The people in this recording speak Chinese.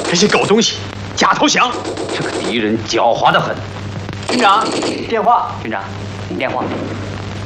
这些狗东西假投降， 这个敌人狡猾得很。 军长，电话。 军长，电话。